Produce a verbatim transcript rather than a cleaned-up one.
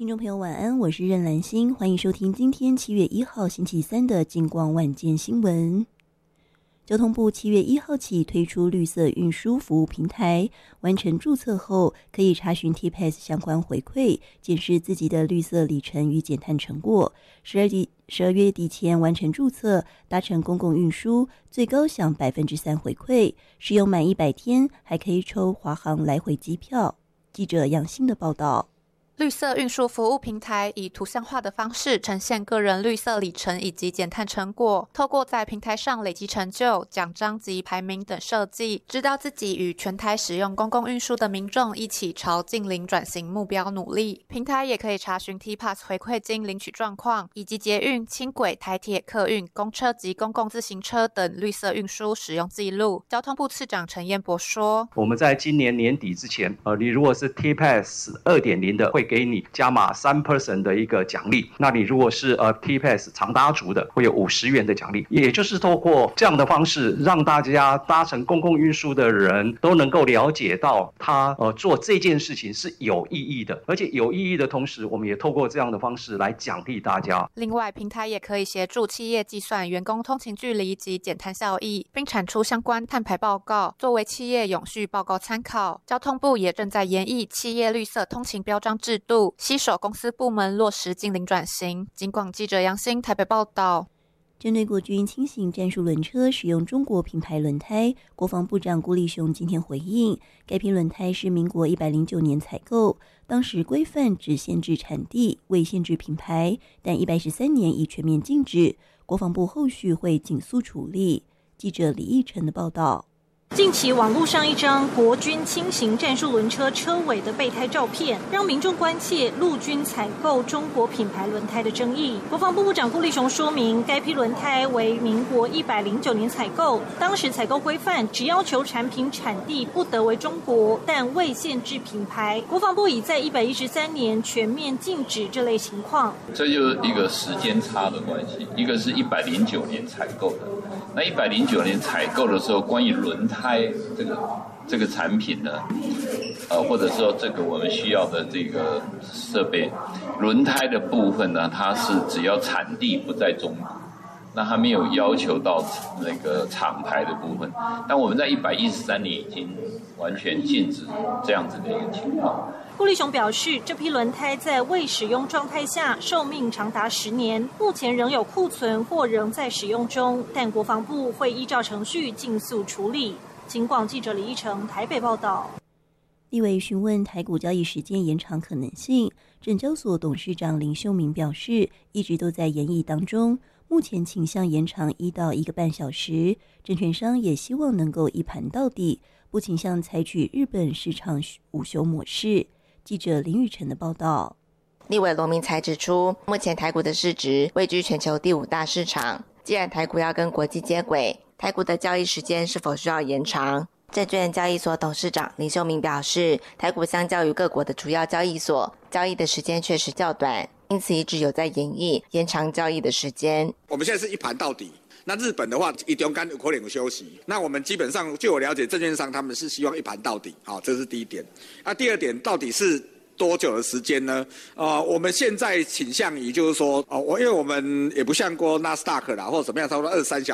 听众朋友晚安，我是任兰心，欢迎收听今天七月一号星期三的金光晚间新闻。交通部七月一号起推出绿色运输服务平台，完成注册后可以查询 T P A S 相关回馈，检视自己的绿色里程与减碳成果。十二底十二月底前完成注册，搭乘公共运输最高享百分之三回馈，使用满一百天还可以抽华航来回机票。记者杨欣的报道。 绿色运输服务平台以图像化的方式呈现个人绿色里程以及减碳成果，透过在平台上累积成就、奖章及排名等设计，知道自己与全台使用公共运输的民众一起朝净零转型目标努力。平台也可以查询 T P A S 回馈金领取状况，以及捷运、轻轨、台铁、客运、公车及公共自行车等绿色运输使用记录。交通部次长陈彦博说：“ 我们在今年年底之前，呃，你如果是 T P A S 二点零 的，会给你加码 百分之三 的一个奖励，那你如果是呃 T P A S 长搭族的，会有五十元的奖励。也就是透过这样的方式，让大家搭乘公共运输的人都能够了解到他呃做这件事情是有意义的，而且有意义的同时，我们也透过这样的方式来奖励大家。 另外，平台也可以协助企业计算员工通勤距离及减碳效益，并产出相关碳排报告，作为企业永续报告参考。交通部也正在研议企业绿色通勤标章制度，携手公司部门落实净零转型。金广记者杨欣台北报道。 针对国军轻型战术轮车使用中国品牌轮胎，国防部长顾立雄今天回应，该批轮胎是民国一百零九年采购，当时规范只限制产地，未限制品牌，但一百一十三年已全面禁止，国防部后续会紧速处理。记者李义成的报道。 近期网络上一张国军轻型战术轮车车尾的备胎照片，让民众关切陆军采购中国品牌轮胎的争议。国防部部长顾立雄说明，该批轮胎为民国一百零九年采购，当时采购规范只要求产品产地不得为中国，但未限制品牌。国防部已在一百一十三年全面禁止这类情况。 这就是一个时间差的关系，一个是一百零九年采购的，那一百零九年采购的时候，关于轮胎这个这个产品呢，呃，或者说这个我们需要的这个设备，轮胎的部分呢，它是只要产地不在中国，那它没有要求到那个厂牌的部分。但我们在一百一十三年已经完全禁止这样子的一个情况。 顾立雄表示，这批轮胎在未使用状态下寿命长达十年，目前仍有库存或仍在使用中，但国防部会依照程序尽速处理。警广记者李一成台北报道。 立委询问台股交易时间延长可能性，证交所董事长林秀明表示，一直都在研议当中，目前倾向延长一到一个半小时，证券商也希望能够一盘到底，不倾向采取日本市场午休模式。记者林玉成的报道。 立委罗明才指出，目前台股的市值位居全球第五大市场，既然台股要跟国际接轨，台股的交易时间是否需要延长？证券交易所董事长林秀明表示，台股相较于各国的主要交易所，交易的时间确实较短，因此一直有在研议延长交易的时间。 我们现在是一盘到底，那日本的话一中间有可能休息，那我们基本上据我了解，证券商他们是希望一盘到底，好，这是第一点。那第二点，到底是多久的时间呢？呃，我们现在倾向于就是说，哦、呃，我因为我们也不像过纳斯达克啦，或者怎么样，差不多二十三小